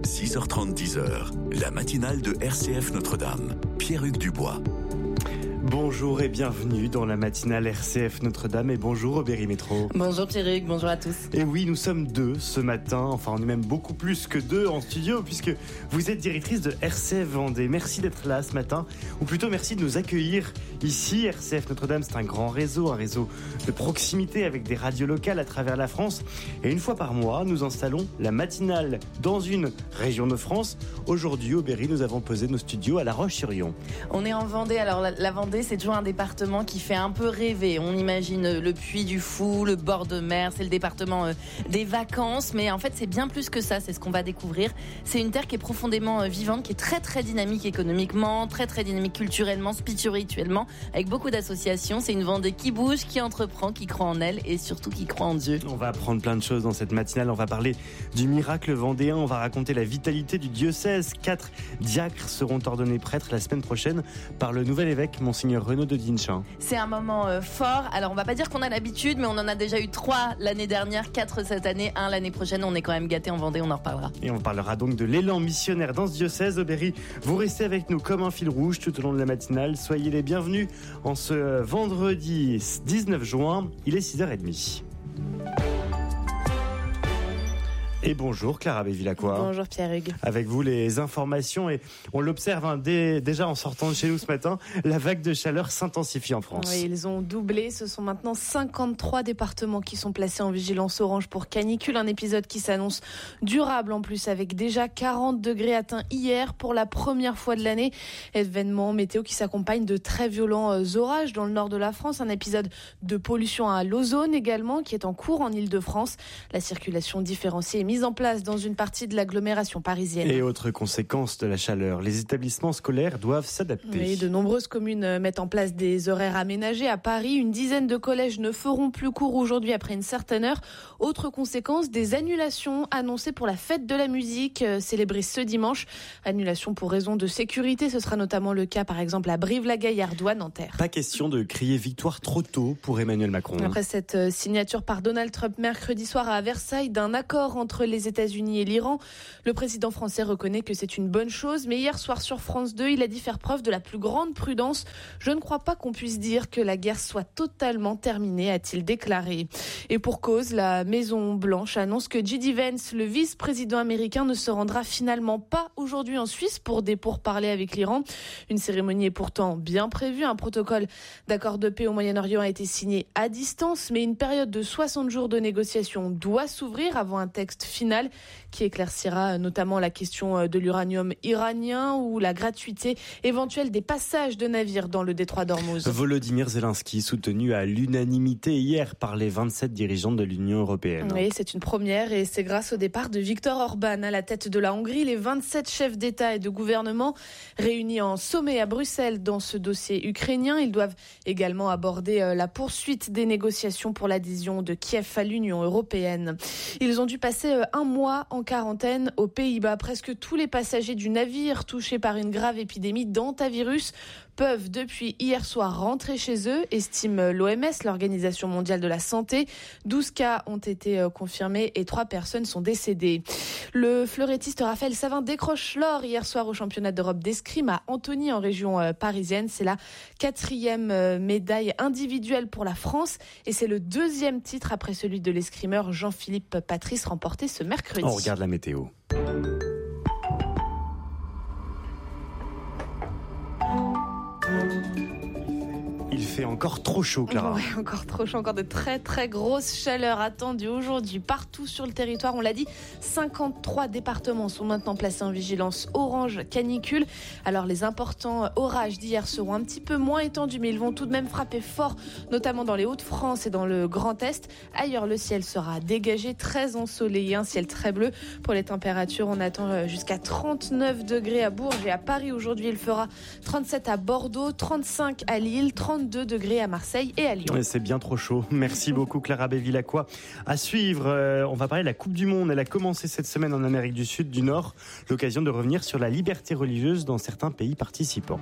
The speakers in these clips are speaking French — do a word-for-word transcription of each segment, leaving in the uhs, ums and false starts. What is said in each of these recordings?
six heures trente, dix heures, la matinale de R C F Notre-Dame. Pierre-Hugues Dubois. Bonjour et bienvenue dans la matinale R C F Notre-Dame et bonjour Aubéry Métro. Bonjour Pierre-Hugues, bonjour à tous. Et oui, nous sommes deux ce matin, enfin on est même beaucoup plus que deux en studio puisque vous êtes directrice de R C F Vendée. Merci d'être là ce matin, ou plutôt merci de nous accueillir ici. R C F Notre-Dame, c'est un grand réseau, un réseau de proximité avec des radios locales à travers la France. Et une fois par mois, nous installons la matinale dans une région de France. Aujourd'hui, Aubéry, nous avons posé nos studios à La Roche-sur-Yon. On est en Vendée, alors la, la Vendée c'est toujours un département qui fait un peu rêver. On imagine le Puy du Fou, le bord de mer, c'est le département euh, des vacances, mais en fait c'est bien plus que ça, c'est ce qu'on va découvrir. C'est une terre qui est profondément euh, vivante, qui est très très dynamique économiquement, très très dynamique culturellement, spirituellement, avec beaucoup d'associations. C'est une Vendée qui bouge, qui entreprend, qui croit en elle et surtout qui croit en Dieu. On va apprendre plein de choses dans cette matinale. On va parler du miracle vendéen, on va raconter la vitalité du diocèse. Quatre diacres seront ordonnés prêtres la semaine prochaine par le nouvel évêque, Monseigneur Renaud de Dinchin. C'est un moment euh, fort. Alors on va pas dire qu'on a l'habitude, mais on en a déjà eu trois l'année dernière, quatre cette année, un l'année prochaine. On est quand même gâtés en Vendée, on en reparlera. Et on parlera donc de l'élan missionnaire dans ce diocèse. Aubéry, vous restez avec nous comme un fil rouge tout au long de la matinale. Soyez les bienvenus en ce vendredi dix-neuf juin, il est six heures trente. Et bonjour Clara Bévilacqua. Bonjour Pierre-Hugues. Avec vous les informations et on l'observe hein, dès, déjà en sortant de chez nous ce matin, la vague de chaleur s'intensifie en France. Oui, ils ont doublé, ce sont maintenant cinquante-trois départements qui sont placés en vigilance orange pour canicule, un épisode qui s'annonce durable en plus avec déjà quarante degrés atteints hier pour la première fois de l'année. Événement météo qui s'accompagne de très violents orages dans le nord de la France, un épisode de pollution à l'ozone également qui est en cours en Île-de-France. La circulation différenciée est mise en place dans une partie de l'agglomération parisienne. Et autre conséquence de la chaleur, les établissements scolaires doivent s'adapter. Oui, de nombreuses communes mettent en place des horaires aménagés. À Paris, une dizaine de collèges ne feront plus cours aujourd'hui après une certaine heure. Autre conséquence, des annulations annoncées pour la fête de la musique célébrée ce dimanche. Annulation pour raison de sécurité, ce sera notamment le cas par exemple à Brive-la-Gaillarde ou à Nanterre. Pas question de crier victoire trop tôt pour Emmanuel Macron. Après cette signature par Donald Trump mercredi soir à Versailles d'un accord entre les États-Unis et l'Iran, le président français reconnaît que c'est une bonne chose, mais hier soir sur France deux, il a dit faire preuve de la plus grande prudence. Je ne crois pas qu'on puisse dire que la guerre soit totalement terminée, a-t-il déclaré. Et pour cause, la Maison-Blanche annonce que J D Vance, le vice-président américain, ne se rendra finalement pas aujourd'hui en Suisse pour des pourparlers avec l'Iran. Une cérémonie est pourtant bien prévue. Un protocole d'accord de paix au Moyen-Orient a été signé à distance, mais une période de soixante jours de négociation doit s'ouvrir avant un texte final qui éclaircira notamment la question de l'uranium iranien ou la gratuité éventuelle des passages de navires dans le détroit d'Ormuz. Volodymyr Zelensky soutenu à l'unanimité hier par les vingt-sept dirigeants de l'Union européenne. Oui, c'est une première et c'est grâce au départ de Viktor Orban à la tête de la Hongrie. Les vingt-sept chefs d'État et de gouvernement réunis en sommet à Bruxelles dans ce dossier ukrainien. Ils doivent également aborder la poursuite des négociations pour l'adhésion de Kiev à l'Union européenne. Ils ont dû passer un mois en quarantaine aux Pays-Bas. Presque tous les passagers du navire touchés par une grave épidémie d'hantavirus peuvent depuis hier soir rentrer chez eux, estime l'O M S, l'Organisation mondiale de la santé. douze cas ont été confirmés et trois personnes sont décédées. Le fleurettiste Raphaël Savin décroche l'or hier soir au championnat d'Europe d'escrime à Antony en région parisienne. C'est la quatrième médaille individuelle pour la France et c'est le deuxième titre après celui de l'escrimeur Jean-Philippe Patrice remporté ce mercredi. On regarde la météo. Il fait encore trop chaud, Clara. Ouais, encore trop chaud, encore de très très grosses chaleurs attendues aujourd'hui partout sur le territoire. On l'a dit, cinquante-trois départements sont maintenant placés en vigilance orange canicule. Alors les importants orages d'hier seront un petit peu moins étendus, mais ils vont tout de même frapper fort, notamment dans les Hauts-de-France et dans le Grand Est. Ailleurs, le ciel sera dégagé, très ensoleillé, un ciel très bleu. Pour les températures, on attend jusqu'à trente-neuf degrés à Bourges et à Paris. Aujourd'hui, il fera trente-sept à Bordeaux, trente-cinq à Lille, trente-deux degrés à Marseille et à Lyon. C'est bien trop chaud. Merci beaucoup Clara Bévilacqua. À suivre, euh, on va parler de la Coupe du Monde. Elle a commencé cette semaine en Amérique du Sud, du Nord. L'occasion de revenir sur la liberté religieuse dans certains pays participants.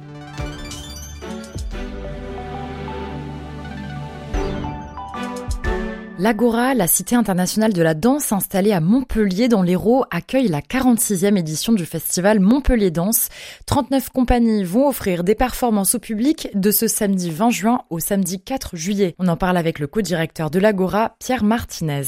L'Agora, la cité internationale de la danse installée à Montpellier dans l'Hérault, accueille la quarante-sixième édition du festival Montpellier Danse. trente-neuf compagnies vont offrir des performances au public de ce samedi vingt juin au samedi quatre juillet. On en parle avec le co-directeur de l'Agora, Pierre Martinez.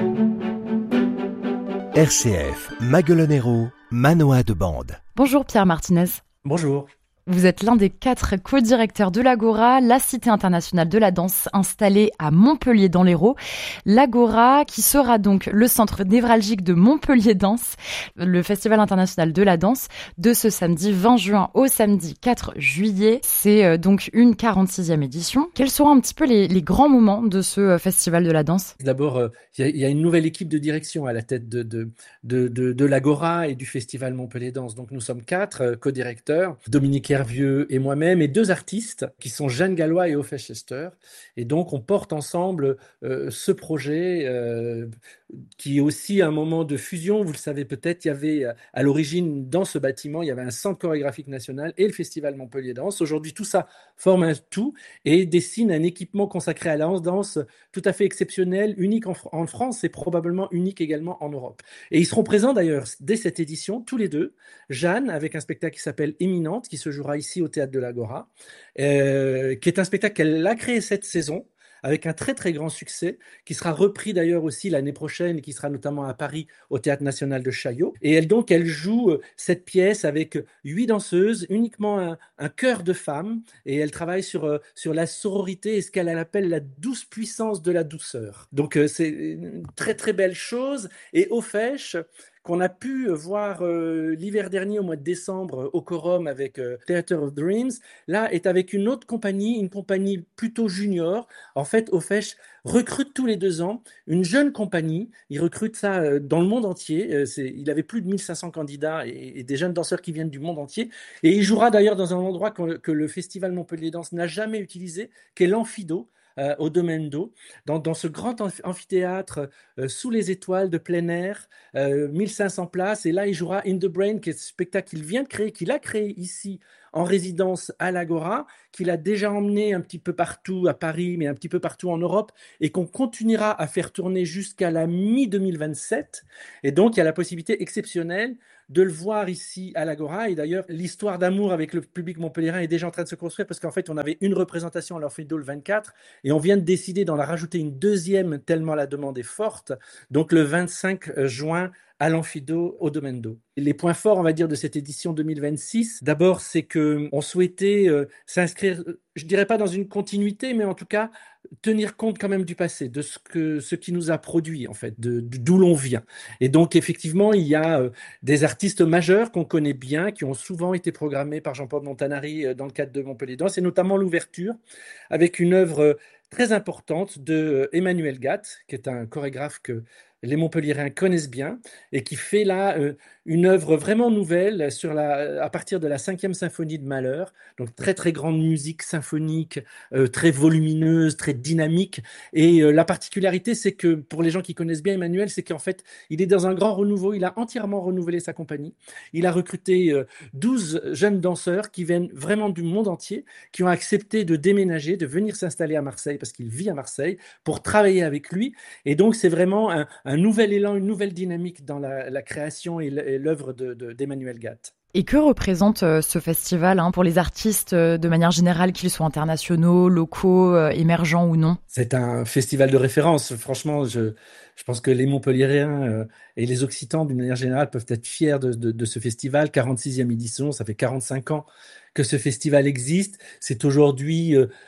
R C F, Maguelonero, Manoa de Bande. Bonjour Pierre Martinez. Bonjour. Vous êtes l'un des quatre co-directeurs de l'Agora, la Cité internationale de la danse installée à Montpellier dans l'Hérault. L'Agora qui sera donc le centre névralgique de Montpellier Danse, le Festival international de la danse, de ce samedi vingt juin au samedi quatre juillet. C'est donc une quarante-sixième édition. Quels seront un petit peu les, les grands moments de ce Festival de la danse ? D'abord, il euh, y, y a une nouvelle équipe de direction à la tête de, de, de, de, de l'Agora et du Festival Montpellier Danse. Donc nous sommes quatre euh, co-directeurs, Dominique Hervieux et moi-même, et deux artistes qui sont Jeanne Gallois et Ofesh Chester. Et donc, on porte ensemble euh, ce projet euh, qui est aussi un moment de fusion. Vous le savez peut-être, il y avait à l'origine, dans ce bâtiment, il y avait un centre chorégraphique national et le Festival Montpellier Danse. Aujourd'hui, tout ça forme un tout et dessine un équipement consacré à la danse tout à fait exceptionnel, unique en, en France et probablement unique également en Europe. Et ils seront présents d'ailleurs dès cette édition, tous les deux. Jeanne, avec un spectacle qui s'appelle Éminente, qui se jouera ici au Théâtre de l'Agora, euh, qui est un spectacle qu'elle a créé cette saison, avec un très très grand succès, qui sera repris d'ailleurs aussi l'année prochaine, et qui sera notamment à Paris au Théâtre National de Chaillot. Et elle donc, elle joue cette pièce avec huit danseuses, uniquement un, un chœur de femmes, et elle travaille sur, sur la sororité et ce qu'elle appelle la douce puissance de la douceur. Donc c'est une très très belle chose. Et Ofesh, qu'on a pu voir euh, l'hiver dernier au mois de décembre au Corum avec euh, Theater of Dreams, là est avec une autre compagnie, une compagnie plutôt junior. En fait, Ofesh recrute tous les deux ans une jeune compagnie. Il recrute ça euh, dans le monde entier. Euh, c'est, il avait plus de mille cinq cents candidats et, et des jeunes danseurs qui viennent du monde entier. Et il jouera d'ailleurs dans un endroit que, que le Festival Montpellier Danse n'a jamais utilisé, qui est l'Amphido. Euh, au Domaine d'eau, dans, dans ce grand amphithéâtre euh, sous les étoiles de plein air, euh, mille cinq cents places. Et là, il jouera In the Brain, qui est ce spectacle qu'il vient de créer, qu'il a créé ici en résidence à l'Agora, qu'il a déjà emmené un petit peu partout à Paris, mais un petit peu partout en Europe, et qu'on continuera à faire tourner jusqu'à la mi deux mille vingt-sept. Et donc, il y a la possibilité exceptionnelle de le voir ici à l'Agora. Et d'ailleurs, l'histoire d'amour avec le public montpelliérain est déjà en train de se construire parce qu'en fait, on avait une représentation à l'Orphedo le vingt-quatre et on vient de décider d'en rajouter une deuxième tellement la demande est forte. Donc, le vingt-cinq juin à l'Amphido au Domaine d'eau. Les points forts, on va dire, de cette édition deux mille vingt-six, d'abord, c'est qu'on souhaitait euh, s'inscrire, je dirais pas dans une continuité, mais en tout cas, tenir compte quand même du passé, de ce, que, ce qui nous a produit, en fait, de, d'où l'on vient. Et donc, effectivement, il y a euh, des artistes majeurs qu'on connaît bien, qui ont souvent été programmés par Jean-Paul Montanari euh, dans le cadre de Montpellier Danse, et notamment l'ouverture, avec une œuvre euh, très importante de euh, Emmanuel Gatt, qui est un chorégraphe que les Montpelliérains connaissent bien et qui fait là euh, une œuvre vraiment nouvelle sur la, à partir de la cinquième symphonie de Mahler, donc très très grande musique symphonique, euh, très volumineuse, très dynamique. Et euh, la particularité, c'est que pour les gens qui connaissent bien Emmanuel, c'est qu'en fait, il est dans un grand renouveau, il a entièrement renouvelé sa compagnie. Il a recruté euh, douze jeunes danseurs qui viennent vraiment du monde entier, qui ont accepté de déménager, de venir s'installer à Marseille, parce qu'il vit à Marseille, pour travailler avec lui. Et donc, c'est vraiment un un nouvel élan, une nouvelle dynamique dans la, la création et l'œuvre de, de, d'Emmanuel Gatt. Et que représente euh, ce festival hein, pour les artistes euh, de manière générale, qu'ils soient internationaux, locaux, euh, émergents ou non ? C'est un festival de référence. Franchement, je, je pense que les Montpelliérains euh, et les Occitans, d'une manière générale, peuvent être fiers de, de, de ce festival. quarante-sixième édition, ça fait quarante-cinq ans que ce festival existe. C'est aujourd'hui... Euh,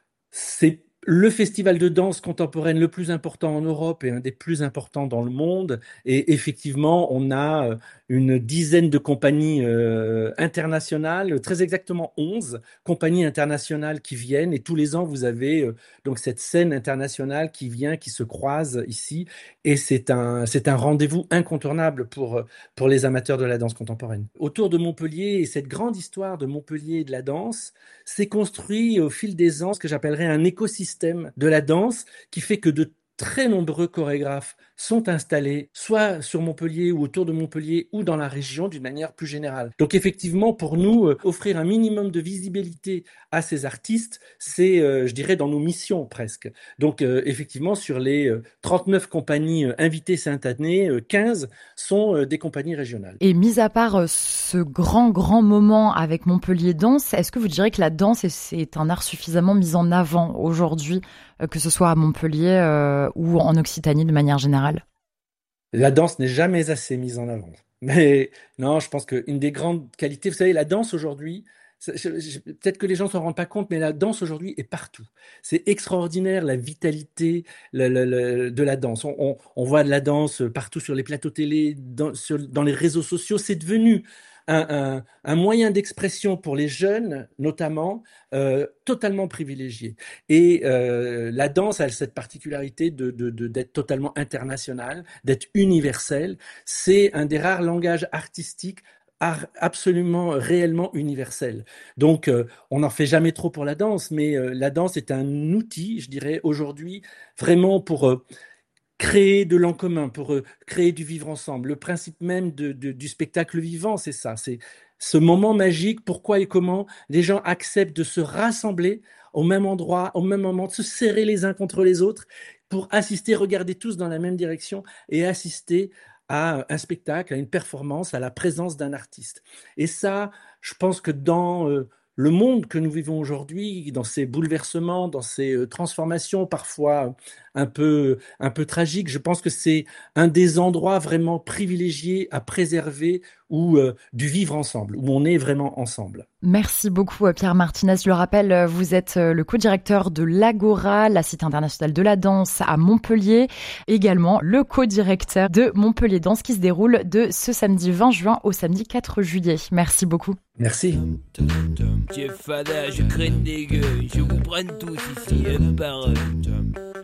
c'est le festival de danse contemporaine le plus important en Europe et un des plus importants dans le monde. Et effectivement, on a une dizaine de compagnies euh, internationales, très exactement onze compagnies internationales qui viennent. Et tous les ans, vous avez euh, donc cette scène internationale qui vient, qui se croise ici. Et c'est un, c'est un rendez-vous incontournable pour, pour les amateurs de la danse contemporaine. Autour de Montpellier et cette grande histoire de Montpellier et de la danse, s'est construit au fil des ans ce que j'appellerais un écosystème de la danse qui fait que de très nombreux chorégraphes sont installés soit sur Montpellier ou autour de Montpellier ou dans la région d'une manière plus générale. Donc effectivement, pour nous, euh, offrir un minimum de visibilité à ces artistes, c'est, euh, je dirais, dans nos missions presque. Donc euh, effectivement, sur les euh, trente-neuf compagnies euh, invitées cette année, euh, quinze sont euh, des compagnies régionales. Et mis à part euh, ce grand, grand moment avec Montpellier Danse, est-ce que vous direz que la danse est, c'est un art suffisamment mis en avant aujourd'hui, euh, que ce soit à Montpellier euh, ou en Occitanie de manière générale? La danse n'est jamais assez mise en avant. Mais non, je pense qu'une des grandes qualités, vous savez, la danse aujourd'hui, c'est- je- je- peut-être que les gens ne s'en rendent pas compte, mais la danse aujourd'hui est partout. C'est extraordinaire la vitalité le- le- le- de la danse. On, on- on voit de la danse partout sur les plateaux télé, dans, sur- dans les réseaux sociaux. C'est devenu un, un- un moyen d'expression pour les jeunes, notamment, euh, totalement privilégié. Et euh, la danse a cette particularité de, de- de- d'être totalement internationale, d'être universelle. C'est un des rares langages artistiques ar- absolument, réellement universel. Donc, euh, on n'en fait jamais trop pour la danse, mais euh, la danse est un outil, je dirais, aujourd'hui, vraiment pour euh, créer de l'en commun, pour euh, créer du vivre ensemble. Le principe même de, de- du spectacle vivant, c'est ça, c'est ce moment magique, pourquoi et comment les gens acceptent de se rassembler au même endroit, au même moment, de se serrer les uns contre les autres pour assister, regarder tous dans la même direction et assister à un spectacle, à une performance, à la présence d'un artiste. Et ça, je pense que dans euh, le monde que nous vivons aujourd'hui, dans ces bouleversements, dans ces euh, transformations parfois un peu, un peu tragiques, je pense que c'est un des endroits vraiment privilégiés à préserver ou euh, du vivre ensemble, où on est vraiment ensemble. Merci beaucoup Pierre Martinez. Je le rappelle, vous êtes le co-directeur de l'Agora, la Cité internationale de la danse à Montpellier, également le co-directeur de Montpellier Danse qui se déroule de ce samedi vingt juin au samedi quatre juillet. Merci beaucoup. Merci. Jeff Fada, je craigne des gueux, je vous prenne tous ici, un par un.